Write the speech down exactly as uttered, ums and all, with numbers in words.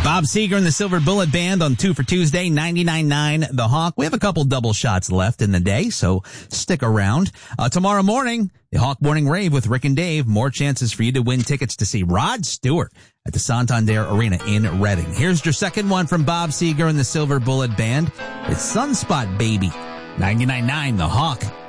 Bob Seger and the Silver Bullet Band on Two for Tuesday, ninety-nine point nine The Hawk. We have a couple double shots left in the day, so stick around. Uh, tomorrow morning, the Hawk Morning Rave with Rick and Dave. More chances for you to win tickets to see Rod Stewart at the Santander Arena in Reading. Here's your second one from Bob Seger and the Silver Bullet Band. It's Sunspot Baby, ninety-nine point nine The Hawk.